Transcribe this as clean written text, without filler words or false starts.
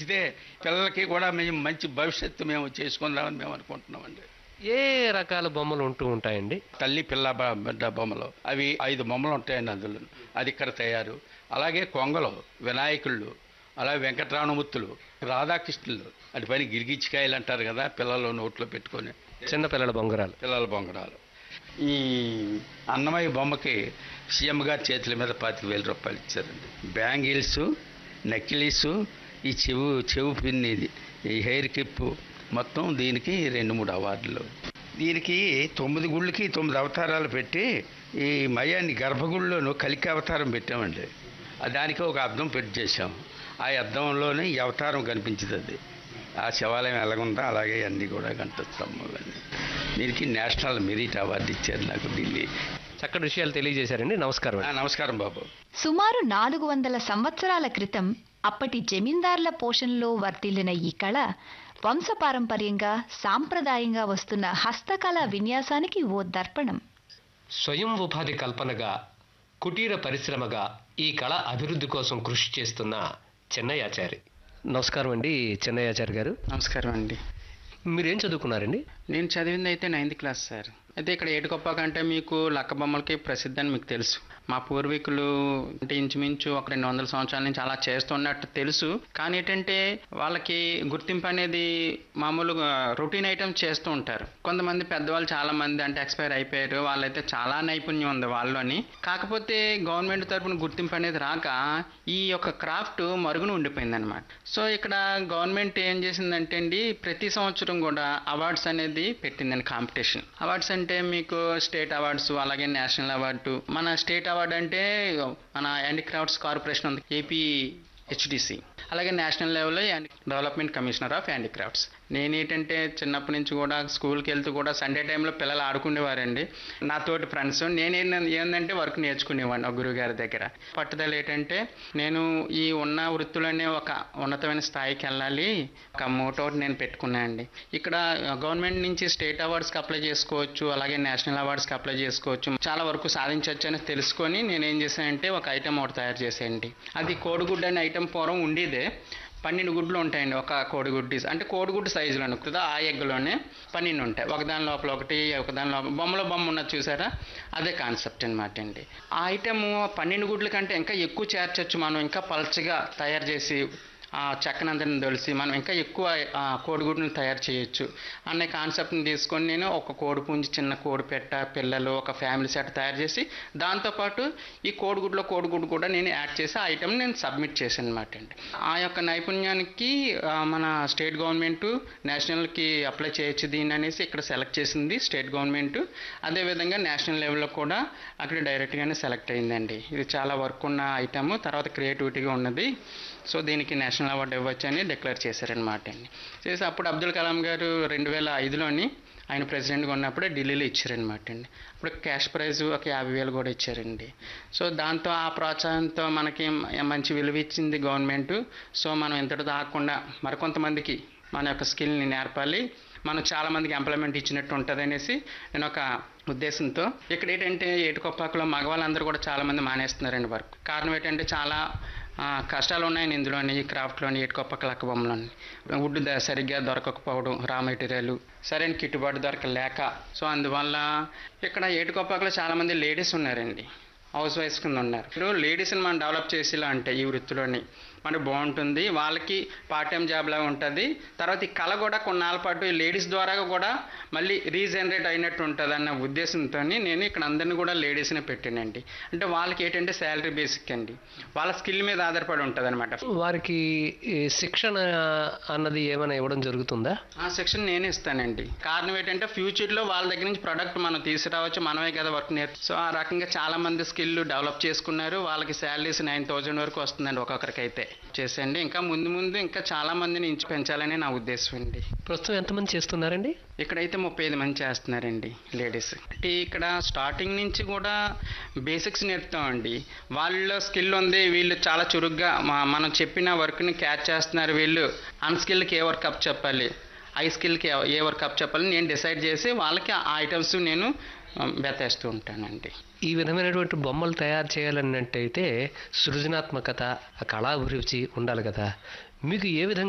ఇదే పిల్లలకి కూడా మేము మంచి భవిష్యత్తు మేము చేసుకుందామని మేము అనుకుంటున్నామండి. ఏ రకాల బొమ్మలు ఉంటూ ఉంటాయండి? తల్లి పిల్ల బిడ్డ బొమ్మలు అవి 5 బొమ్మలు ఉంటాయండి అందులో. అది ఇక్కడ తయారు. అలాగే కొంగలు, వినాయకుళ్ళు, అలాగే వెంకటరామమూర్తులు, రాధాకృష్ణులు, అటు పైన గిరిగిచ్చికాయలు అంటారు కదా, పిల్లలు నోట్లో పెట్టుకొని చిన్న పిల్లల బొంగరాలు. పిల్లల బొంగరాలు. ఈ అన్నమయ్య బొమ్మకి సీఎం గారి చేతుల మీద 25,000 రూపాయలు ఇచ్చారండి. బ్యాంగిల్స్, నెక్లెస్, ఈ చెవు పిన్, ఇది ఈ హెయిర్ క్లిప్, మొత్తం దీనికి 2-3 అవార్డులు. దీనికి 9 గుళ్ళకి 9 అవతారాలు పెట్టి ఈ మయాన్ని గర్భగుడిలోనూ కలికి అవతారం పెట్టామండి. దానికి ఒక అద్దం పెట్టి చేసాం. ఆ అద్దంలోనే ఈ అవతారం కనిపించింది. ఆ శివాలయం ఎలాగుందో అలాగే అన్నీ కూడా కనిపిస్తాము. అవన్నీ దీనికి నేషనల్ మెరిట్ అవార్డు ఇచ్చారు నాకు ఢిల్లీ. చక్కటి విషయాలు తెలియజేశారండి. నమస్కారం. నమస్కారం బాబు. సుమారు 400 సంవత్సరాల క్రితం అప్పటి జమీందార్ల పోషణలో వర్ధిల్లిన ఈ కళ వంశపారంపర్యంగా సాంప్రదాయంగా వస్తున్న హస్తకళ విన్యాసానికి ఓ దర్పణం. స్వయం ఉపాధి కల్పనగా, కుటీర పరిశ్రమగా ఈ కళ అభివృద్ధి కోసం కృషి చేస్తున్న చెన్నయాచారి. నమస్కారం అండి చెన్నయాచారి గారు. నమస్కారం అండి. మీరేం చదువుకున్నారండి? నేను చదివింది అయితే 9th క్లాస్ సార్. అయితే ఇక్కడ ఏటికొప్పాక అంటే మీకు లక్క బొమ్మలకి ప్రసిద్ధి అని మీకు తెలుసు. మా పూర్వీకులు అంటే ఇంచుమించు ఒక 200 సంవత్సరాల నుంచి అలా చేస్తున్నట్టు తెలుసు. కానీ ఏంటంటే వాళ్ళకి గుర్తింపు అనేది మామూలుగా రొటీన్ ఐటమ్ చేస్తూ ఉంటారు. కొంతమంది పెద్దవాళ్ళు చాలా మంది అంటే ఎక్స్పైర్ అయిపోయారు. వాళ్ళైతే చాలా నైపుణ్యం ఉంది వాళ్ళని. కాకపోతే గవర్నమెంట్ తరఫున గుర్తింపు అనేది రాక ఈ యొక్క క్రాఫ్ట్ మరుగున ఉండిపోయింది అనమాట. సో ఇక్కడ గవర్నమెంట్ ఏం చేసిందంటే అండి, ప్రతి సంవత్సరం కూడా అవార్డ్స్ అనేది పెట్టిందండి. కాంపిటీషన్ అవార్డ్స్ అంటే మీకు స్టేట్ అవార్డ్స్, అలాగే నేషనల్ అవార్డు. మన స్టేట్ అవార్డు అంటే మన హ్యాండిక్రాఫ్ట్స్ కార్పొరేషన్ ఉంది, ఏపీహెచ్డిసి. అలాగే నేషనల్ లెవెల్లో డెవలప్మెంట్ కమిషనర్ ఆఫ్ హ్యాండిక్రాఫ్ట్స్. నేనేంటంటే చిన్నప్పటి నుంచి కూడా స్కూల్కి వెళ్తూ కూడా సండే టైంలో పిల్లలు ఆడుకునేవారండి నాతోటి ఫ్రెండ్స్. ఏంటంటే వర్క్ నేర్చుకునేవాడిని ఒక గురువు గారి దగ్గర. పట్టుదల ఏంటంటే నేను ఈ ఉన్న వృత్తులనే ఒక ఉన్నతమైన స్థాయికి వెళ్ళాలి, ఒక మోటో నేను పెట్టుకున్నాను అండి. ఇక్కడ గవర్నమెంట్ నుంచి స్టేట్ అవార్డ్స్కి అప్లై చేసుకోవచ్చు, అలాగే నేషనల్ అవార్డ్స్కి అప్లై చేసుకోవచ్చు, చాలా వరకు సాధించవచ్చు అని తెలుసుకొని నేను ఏం చేశానంటే ఒక ఐటమ్ ఒకటి తయారు చేసేయండి. అది కోడిగుడ్డు అనే ఐటమ్ పూర్వం ఉండేదే. 12 గుడ్లు ఉంటాయండి ఒక కోడిగుడ్డు. అంటే కోడిగుడ్డు సైజులో అనుకుందా, ఆ ఎగ్లోనే 12 ఉంటాయి. ఒకదాని లోపల ఒకటి, ఒకదాని లోపల బొమ్మ ఉన్నది చూసారా, అదే కాన్సెప్ట్ అనమాట అండి. ఆ ఐటమ్ 12 గుడ్ల కంటే ఇంకా ఎక్కువ చేర్చచ్చు. మనం ఇంకా పల్చగా తయారు చేసి ఆ చెక్కనందరిని తెలిసి మనం ఇంకా ఎక్కువ కోడిగుడ్డుని తయారు చేయొచ్చు అనే కాన్సెప్ట్ని తీసుకొని నేను ఒక కోడిపుంజి, చిన్న కోడిపెట్ట, పిల్లలు, ఒక ఫ్యామిలీ సెట్ తయారు చేసి దాంతోపాటు ఈ కోడిగుడ్డు కూడా నేను యాడ్ చేసి ఆ ఐటమ్ నేను సబ్మిట్ చేశాను అనమాట అండి. ఆ యొక్క నైపుణ్యానికి మన స్టేట్ గవర్నమెంట్ నేషనల్కి అప్లై చేయొచ్చు దీన్ని అనేసి ఇక్కడ సెలెక్ట్ చేసింది స్టేట్ గవర్నమెంట్. అదేవిధంగా నేషనల్ లెవెల్లో కూడా అక్కడ డైరెక్ట్గానే సెలెక్ట్ అయిందండి. ఇది చాలా వర్క్ ఉన్న ఐటమ్, తర్వాత క్రియేటివిటీగా ఉన్నది. సో దీనికి నేషనల్ అవార్డు ఇవ్వచ్చు అని డిక్లేర్ చేశారనమాట అండి. చేసి అప్పుడు అబ్దుల్ కలాం గారు 2005లోని ఆయన ప్రెసిడెంట్గా ఉన్నప్పుడే ఢిల్లీలో ఇచ్చారనమాట అండి. అప్పుడు క్యాష్ ప్రైజ్ ఒక 50,000 కూడా ఇచ్చారండి. సో దాంతో ఆ ప్రోత్సాహంతో మనకి మంచి విలువ ఇచ్చింది గవర్నమెంట్. సో మనం ఇంతటితో ఆగకుండా మరికొంతమందికి మన యొక్క స్కిల్ని నేర్పాలి, మనం చాలామందికి ఎంప్లాయ్మెంట్ ఇచ్చినట్టు ఉంటుంది అనేసి నేను ఒక ఉద్దేశంతో ఇక్కడ ఏంటంటే ఏటికొప్పాకలో మగవాళ్ళందరూ కూడా చాలామంది మానేస్తున్నారండి వర్క్. కారణం ఏంటంటే చాలా కష్టాలు ఉన్నాయని ఇందులోని, ఈ క్రాఫ్ట్లోని, ఏటికొప్పాక లక్క బొమ్మలోని. వుడ్ సరిగ్గా దొరకకపోవడం, రా మెటీరియల్ సరైన గిట్టుబాటు దొరకలేక. సో అందువల్ల ఇక్కడ ఏటికొప్పాకలో చాలామంది లేడీస్ ఉన్నారండి, హౌస్ వైఫ్స్ కింద ఉన్నారు. ఇప్పుడు లేడీస్ని మనం డెవలప్ చేసేలా అంటే ఈ వృత్తిలోని మనకు బాగుంటుంది, వాళ్ళకి పార్ట్ టైం జాబ్ లాగా ఉంటుంది. తర్వాత ఈ కళ కూడా కొన్నాళ్ళ పాటు ఈ లేడీస్ ద్వారా కూడా మళ్ళీ రీజనరేట్ అయినట్టు ఉంటుంది అన్న ఉద్దేశంతో నేను ఇక్కడ అందరినీ కూడా లేడీస్ని పెట్టానండి. అంటే వాళ్ళకి ఏంటంటే శాలరీ బేసిక్ అండి, వాళ్ళ స్కిల్ మీద ఆధారపడి ఉంటుంది అనమాట. వారికి శిక్షణ అన్నది ఏమైనా ఇవ్వడం జరుగుతుందా? ఆ శిక్షణ నేనే ఇస్తానండి. కారణం ఏంటంటే ఫ్యూచర్లో వాళ్ళ దగ్గర నుంచి ప్రొడక్ట్ మనం తీసుకురావచ్చు, మనమే కదా వర్క్ సో ఆ రకంగా చాలా మంది స్కిల్ డెవలప్ చేసుకున్నారు. వాళ్ళకి శాలరీస్ 9,000 వరకు వస్తుందండి ఒక్కొక్కరికి అయితే చేసండి. ఇంకా ముందు ఇంకా చాలా మందిని పెంచాలని నా ఉద్దేశం అండి. ప్రస్తుతం ఎంతమంది చేస్తున్నారండి? ఇక్కడైతే 35 మంది చేస్తున్నారండి లేడీస్. అంటే ఇక్కడ స్టార్టింగ్ నుంచి కూడా బేసిక్స్ నేర్పుతామండి. వాళ్ళ స్కిల్ ఉంది, వీళ్ళు చాలా చురుగ్గా మనం చెప్పిన వర్క్ని క్యాచ్ చేస్తున్నారు. వీళ్ళు అన్స్కిల్కి ఏ వర్క్ అప్ చెప్పాలి, ఐ స్కిల్కి ఏ వర్క్ అప్ చెప్పాలి నేను డిసైడ్ చేసి వాళ్ళకి ఆ ఐటమ్స్ నేను బెతేస్తూ ఉంటానండి. ఈ విధమైనటువంటి బొమ్మలు తయారు చేయాలన్నట్టయితే సృజనాత్మకత, కళాభిరుచి ఉండాలి కదా. మీకు ఏ విధంగా